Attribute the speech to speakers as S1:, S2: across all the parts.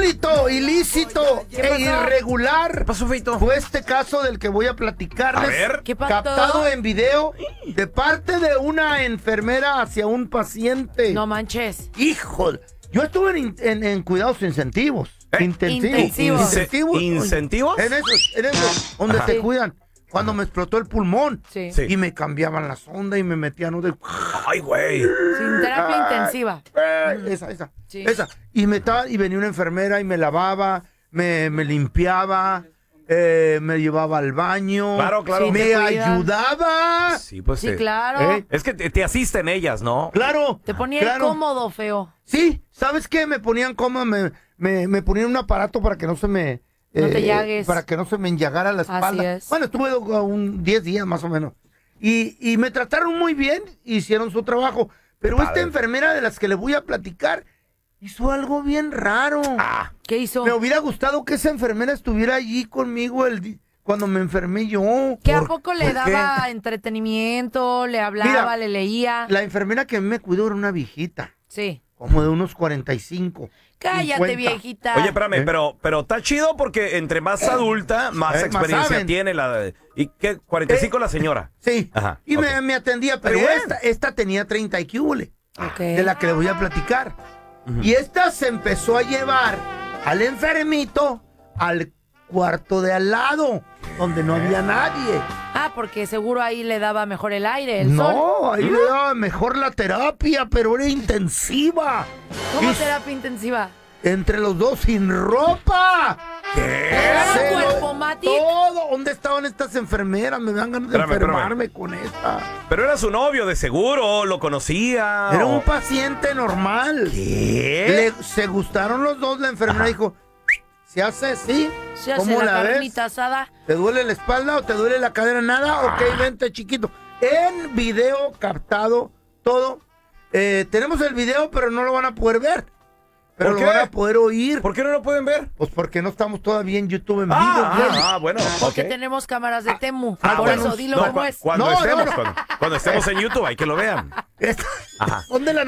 S1: ilícito e irregular.
S2: ¿Qué pasó, Feito?
S1: Fue este caso del que voy a platicarles.
S2: A ver.
S3: ¿Qué pasó?
S1: Captado en video de parte de una enfermera hacia un paciente.
S3: No manches.
S1: Hijo, yo estuve en cuidados intensivos.
S3: Intensivos.
S2: ¿Incentivos?
S1: En esos, donde te cuidan. Cuando me explotó el pulmón.
S3: Sí.
S2: Sí.
S1: Y me cambiaban la sonda y me metían de...
S2: Ay, güey.
S3: Sin terapia intensiva.
S1: Esa. Y venía una enfermera y me lavaba, me limpiaba, me llevaba al baño.
S2: Claro, claro.
S3: Sí,
S1: Me ayudaba.
S2: Sí, pues
S3: Sí, claro.
S2: Es que te asisten ellas, ¿no?
S1: Claro.
S3: Te ponía cómodo, feo.
S1: Sí, ¿sabes qué? Me ponían como, me ponían un aparato para que no se me...
S3: No te llagues.
S1: Para que no se me enllagara la espalda.
S3: Así es.
S1: Bueno, estuve 10 días más o menos. Y me trataron muy bien, hicieron su trabajo. Pero
S2: Qué
S1: esta
S2: padre.
S1: enfermera de las que le voy a platicar hizo algo bien raro.
S3: ¿Qué hizo?
S1: Me hubiera gustado que esa enfermera estuviera allí conmigo cuando me enfermé yo.
S3: ¿Qué a poco le
S1: ¿Por qué?
S3: daba entretenimiento? ¿Le hablaba?
S1: Mira,
S3: ¿Le leía?
S1: La enfermera que me cuidó era una viejita,
S3: Sí.
S1: como de unos 45.
S3: Cállate,
S1: 50.
S3: viejita.
S2: Oye, espérame, pero está chido porque entre más adulta, más
S1: Más
S2: experiencia
S1: saben.
S2: tiene la... ¿Y qué? 45 la señora.
S1: Sí.
S2: Ajá,
S1: Y
S2: ok.
S1: me atendía, pero
S2: Bien.
S1: esta tenía 30 y qué hule,
S3: Ok.
S1: de la que le voy a platicar. Y esta se empezó a llevar al enfermito al cuarto de al lado, donde no había nadie.
S3: Ah, porque seguro ahí le daba mejor el aire, el sol.
S1: No, ahí le daba mejor la terapia, pero era intensiva.
S3: ¿Cómo
S1: Y
S3: terapia intensiva?
S1: entre los dos sin ropa.
S2: ¿Qué?
S3: ¿Le daba
S1: Se lo-
S3: cuerpo matic?
S1: Todo. ¿Dónde estaban estas enfermeras? Me dan ganas de
S2: Espérame,
S1: enfermarme con esta.
S2: Pero era su novio, de seguro, lo conocía.
S1: Era
S2: o-
S1: un paciente normal.
S2: ¿Qué?
S1: Se gustaron los dos. La enfermera dijo, ¿se hace así?
S3: ¿Se hace
S1: ¿Cómo
S3: la
S1: la ves?
S3: carnita asada?
S1: ¿Te duele la espalda o te duele la cadera? Nada. Ok, vente, chiquito. En video captado todo. Tenemos el video, pero no lo van a poder ver. Pero
S2: ¿Por
S1: lo
S2: qué?
S1: van a poder oír.
S2: ¿Por qué no lo pueden ver?
S1: Pues porque no estamos todavía en YouTube en vivo. güey.
S2: Bueno.
S3: Porque
S2: ok.
S3: tenemos cámaras de Temu. Por
S1: bueno.
S3: eso, dilo
S2: No,
S3: como es.
S2: Cuando
S1: No,
S2: estemos,
S1: no, no.
S2: Cuando estemos en YouTube, hay que lo vean.
S1: Estas
S2: Ajá.
S1: son de la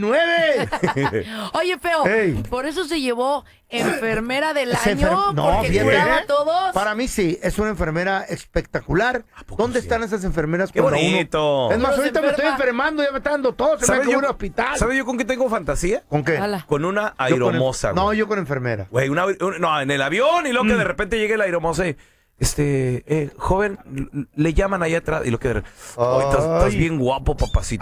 S1: 99.
S3: Oye, feo,
S1: Ey.
S3: por eso se llevó enfermera del
S1: Esa
S3: año,
S1: no,
S3: porque
S1: fíjate,
S3: curaba a todos.
S1: Para mí sí, es una enfermera espectacular.
S2: poco
S1: ¿Dónde
S2: sí?
S1: están esas enfermeras
S2: Qué
S1: cuando
S2: bonito.
S1: uno... Es más,
S3: Uno se
S1: ahorita me estoy
S3: enferma.
S1: enfermando, ya me está dando todo, se me
S2: ¿Sabes
S1: acabó
S2: yo,
S1: un hospital.
S2: ¿Sabes yo con qué tengo fantasía?
S1: ¿Con qué?
S3: Ala.
S2: Con una
S1: Yo con
S2: aeromoza,
S1: No,
S2: güey.
S1: yo con enfermera.
S2: Güey, no, en el avión y luego que de repente llegue la aeromoza y, joven, le llaman allá atrás y lo que... Ay, estás
S1: Ay.
S2: bien guapo, papacito.